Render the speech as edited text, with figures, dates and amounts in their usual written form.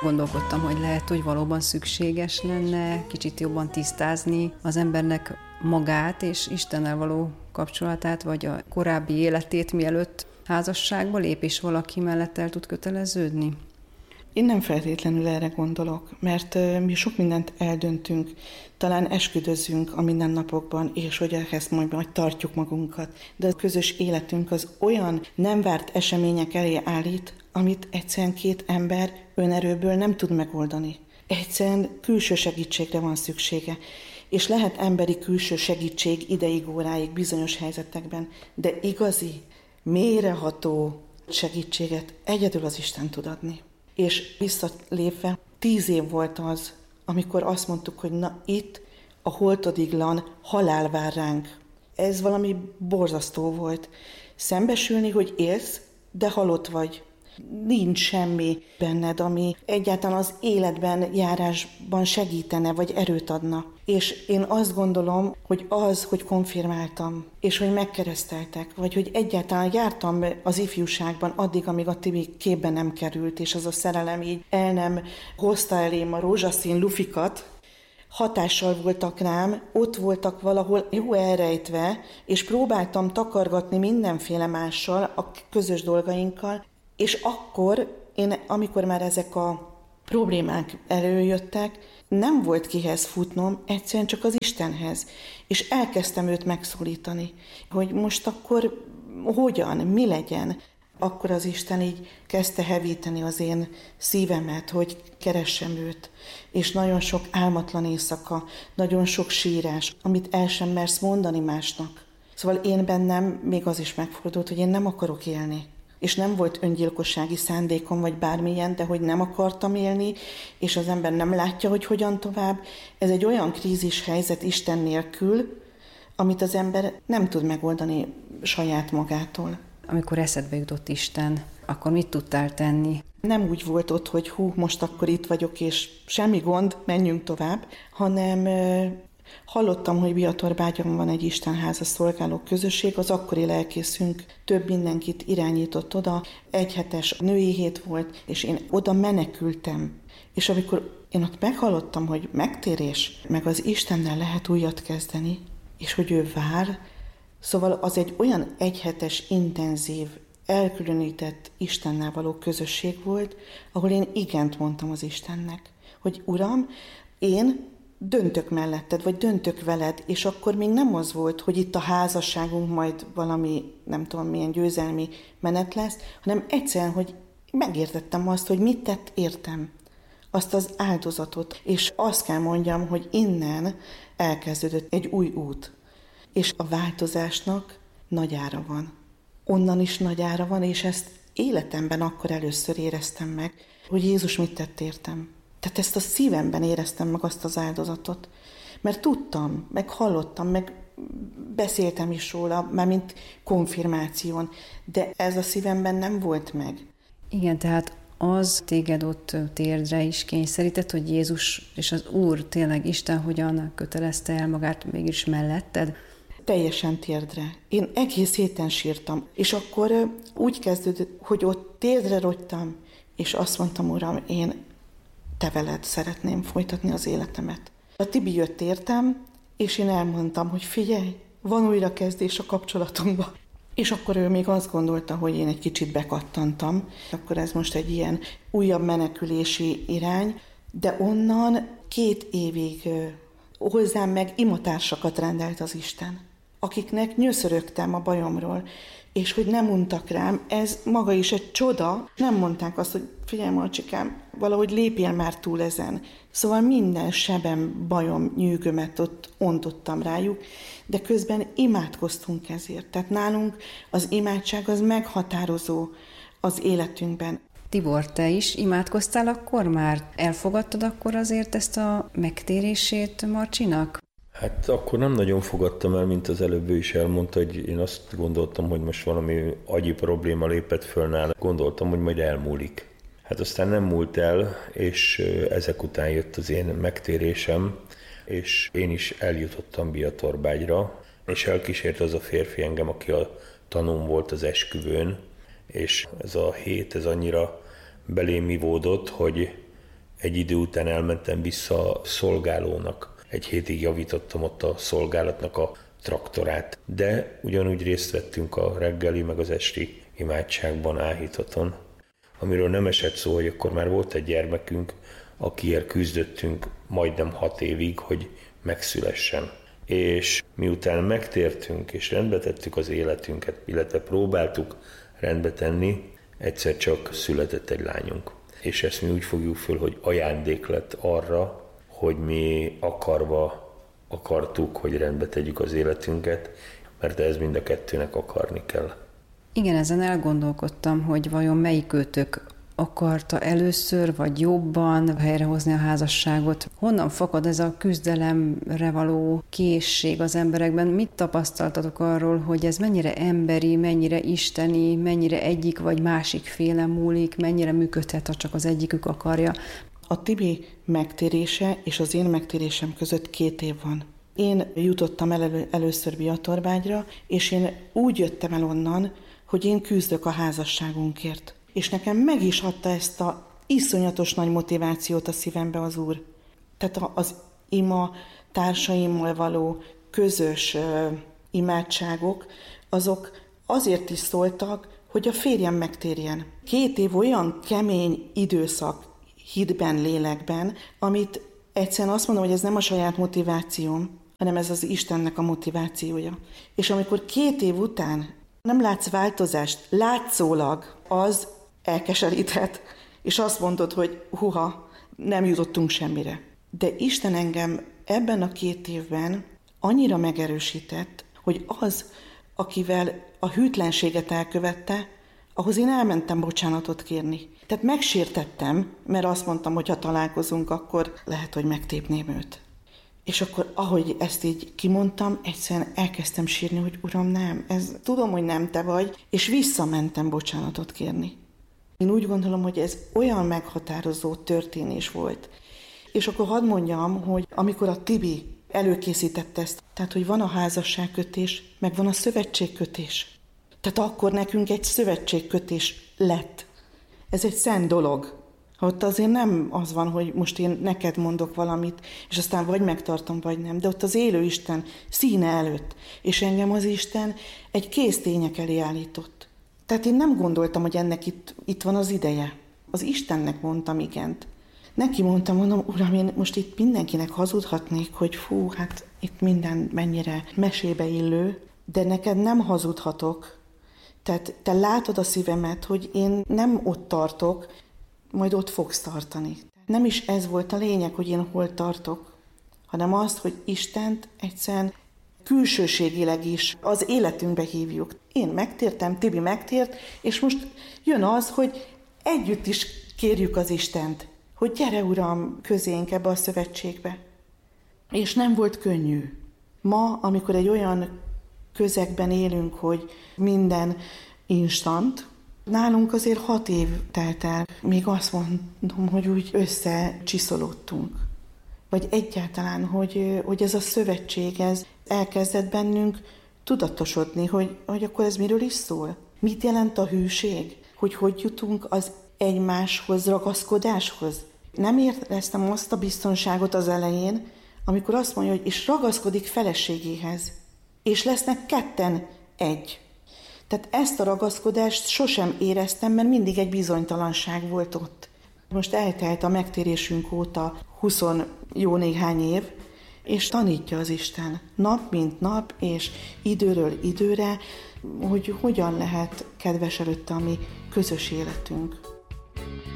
Gondolkodtam, hogy lehet, hogy valóban szükséges lenne kicsit jobban tisztázni az embernek magát és Istennel való kapcsolatát, vagy a korábbi életét, mielőtt házasságba lép, és valaki mellett el tud köteleződni. Én nem feltétlenül erre gondolok, mert mi sok mindent eldöntünk, talán esküdözünk a mindennapokban, és hogy ehhez majd tartjuk magunkat. De a közös életünk az olyan nem várt események elé állít, amit egyszerűen két ember önerőből nem tud megoldani. Egyszerűen külső segítségre van szüksége. És lehet emberi külső segítség ideig, óráig bizonyos helyzetekben, de igazi, mélyreható segítséget egyedül az Isten tud adni. És visszalépve, 10 év volt az, amikor azt mondtuk, hogy na itt a holtodiglan halál vár ránk. Ez valami borzasztó volt. Szembesülni, hogy élsz, de halott vagy. Nincs semmi benned, ami egyáltalán az életben, járásban segítene, vagy erőt adna. És én azt gondolom, hogy az, hogy konfirmáltam, és hogy megkereszteltek, vagy hogy egyáltalán jártam az ifjúságban addig, amíg a Tibi képbe nem került, és az a szerelem így el nem hozta elém a rózsaszín lufikat, hatással voltak rám, ott voltak valahol jó elrejtve, és próbáltam takargatni mindenféle mással, a közös dolgainkkal, és akkor amikor már ezek a problémák előjöttek, nem volt kihez futnom, egyszerűen csak az Istenhez. És elkezdtem őt megszólítani, hogy most akkor hogyan, mi legyen. Akkor az Isten így kezdte hevíteni az én szívemet, hogy keressem őt. És nagyon sok álmatlan éjszaka, nagyon sok sírás, amit el sem mersz mondani másnak. Szóval én bennem még az is megfordult, hogy én nem akarok élni. És nem volt öngyilkossági szándékom, vagy bármilyen, de hogy nem akartam élni, és az ember nem látja, hogy hogyan tovább. Ez egy olyan krízis helyzet Isten nélkül, amit az ember nem tud megoldani saját magától. Amikor eszedbe jutott Isten, akkor mit tudtál tenni? Nem úgy volt ott, hogy most akkor itt vagyok, és semmi gond, menjünk tovább, hanem hallottam, hogy Biatorbágyon van egy Istenháza szolgáló közösség, az akkori lelkészünk több mindenkit irányított oda, egyhetes női hét volt, és én oda menekültem. És amikor én ott meghallottam, hogy megtérés, meg az Istennel lehet újat kezdeni, és hogy ő vár, szóval az egy olyan egyhetes, intenzív, elkülönített Istennel való közösség volt, ahol én igent mondtam az Istennek, hogy Uram, én döntök melletted, vagy döntök veled, és akkor még nem az volt, hogy itt a házasságunk majd valami, nem tudom milyen győzelmi menet lesz, hanem egyszerűen, hogy megértettem azt, hogy mit tett értem, azt az áldozatot, és azt kell mondjam, hogy innen elkezdődött egy új út, és a változásnak nagy ára van. Onnan is nagy ára van, és ezt életemben akkor először éreztem meg, hogy Jézus mit tett értem. Tehát ezt a szívemben éreztem meg azt az áldozatot, mert tudtam, meg hallottam, meg beszéltem is róla, már mint konfirmáción, de ez a szívemben nem volt meg. Igen, tehát az téged ott térdre is kényszerített, hogy Jézus és az Úr, tényleg Isten hogyan kötelezte el magát mégis melletted? Teljesen térdre. Én egész héten sírtam, és akkor úgy kezdődött, hogy ott térdre rogytam, és azt mondtam, Uram, én te veled szeretném folytatni az életemet. A Tibi jött értem, és én elmondtam, hogy figyelj, van újrakezdés a kapcsolatunkban. És akkor ő még azt gondolta, hogy én egy kicsit bekattantam. Akkor ez most egy ilyen újabb menekülési irány, de onnan 2 évig hozzám meg imatársakat rendelt az Isten, akiknek nyöszörögtem a bajomról, és hogy nem untak rám, ez maga is egy csoda. Nem mondták azt, hogy figyelj Marcsikám, valahogy lépjél már túl ezen. Szóval minden sebem, bajom, nyűgömet ott ontottam rájuk, de közben imádkoztunk ezért. Tehát nálunk az imádság az meghatározó az életünkben. Tibor, te is imádkoztál akkor már? Elfogadtad akkor azért ezt a megtérését Marcsinak? Hát akkor nem nagyon fogadtam el, mint az előbb ő is elmondta, hogy én azt gondoltam, hogy most valami agyi probléma lépett föl nála. Gondoltam, hogy majd elmúlik. Hát aztán nem múlt el, és ezek után jött az én megtérésem, és én is eljutottam Biatorbágyra, és elkísért az a férfi engem, aki a tanúm volt az esküvőn, és ez a hét, ez annyira belém ivódott, hogy Egy idő után elmentem vissza szolgálónak. Egy hétig javítottam ott a szolgálatnak a traktorát, de ugyanúgy részt vettünk a reggeli meg az esti imádságban áhítaton. Amiről nem esett szó, hogy akkor már volt egy gyermekünk, akiért küzdöttünk majdnem 6 évig, hogy megszülessen. És miután megtértünk és rendbe tettük az életünket, illetve próbáltuk rendbe tenni, egyszer csak született egy lányunk. És ezt mi úgy fogjuk föl, hogy ajándék lett arra, hogy mi akartuk, hogy rendbe tegyük az életünket, mert ez mind a kettőnek akarni kell. Igen, ezen elgondolkodtam, hogy vajon melyikőtök akarta először, vagy jobban helyrehozni a házasságot. Honnan fakad ez a küzdelemre való készség az emberekben? Mit tapasztaltatok arról, hogy ez mennyire emberi, mennyire isteni, mennyire egyik vagy másik féle múlik, mennyire működhet, ha csak az egyikük akarja? A Tibi megtérése és az én megtérésem között 2 év van. Én jutottam el először Biatorbágyra, és én úgy jöttem el onnan, hogy én küzdök a házasságunkért. És nekem meg is adta ezt a iszonyatos nagy motivációt a szívembe az Úr. Tehát az ima társaimmal való közös imádságok, azok azért is szóltak, hogy a férjem megtérjen. 2 év olyan kemény időszak hitben, lélekben, amit egyszerűen azt mondom, hogy ez nem a saját motivációm, hanem ez az Istennek a motivációja. És amikor 2 év után nem látsz változást, látszólag az elkeseríthet, és azt mondod, hogy huha, nem jutottunk semmire. De Isten engem ebben a 2 évben annyira megerősített, hogy az, akivel a hűtlenséget elkövette, ahhoz én elmentem bocsánatot kérni. Tehát megsértettem, mert azt mondtam, hogy ha találkozunk, akkor lehet, hogy megtépném őt. És akkor, ahogy ezt így kimondtam, egyszerűen elkezdtem sírni, hogy Uram, nem, tudom, hogy nem te vagy, és visszamentem bocsánatot kérni. Én úgy gondolom, hogy ez olyan meghatározó történés volt. És akkor hadd mondjam, hogy amikor a Tibi előkészítette ezt, tehát, hogy van a házasságkötés, meg van a szövetségkötés. Tehát akkor nekünk egy szövetségkötés lett. Ez egy szent dolog. Ott azért nem az van, hogy most én neked mondok valamit, és aztán vagy megtartom, vagy nem. De ott az élő Isten színe előtt, és engem az Isten egy kész tények elé állított. Tehát én nem gondoltam, hogy ennek itt van az ideje. Az Istennek mondtam igent. Neki mondtam, Uram, én most itt mindenkinek hazudhatnék, hogy hát itt minden mennyire mesébe illő, de neked nem hazudhatok. Tehát te látod a szívemet, hogy én nem ott tartok, majd ott fogsz tartani. Nem is ez volt a lényeg, hogy én hol tartok, hanem az, hogy Istent egyszerűen külsőségileg is az életünkbe hívjuk. Én megtértem, Tibi megtért, és most jön az, hogy együtt is kérjük az Istent, hogy gyere, Uram, közénk ebbe a szövetségbe. És nem volt könnyű. Ma, amikor egy olyan közegben élünk, hogy minden instant, nálunk azért 6 év telt el, még azt mondom, hogy úgy összecsiszolódtunk. Vagy egyáltalán, hogy ez a szövetség, ez elkezdett bennünk tudatosodni, hogy akkor ez miről is szól. Mit jelent a hűség? Hogy jutunk az egymáshoz, ragaszkodáshoz? Nem éreztem azt a biztonságot az elején, amikor azt mondja, hogy és ragaszkodik feleségéhez, és lesznek 2 egy. Tehát ezt a ragaszkodást sosem éreztem, mert mindig egy bizonytalanság volt ott. Most eltelt a megtérésünk óta 20 jó néhány év, és tanítja az Isten nap mint nap, és időről időre, hogy hogyan lehet kedves előtte a mi közös életünk.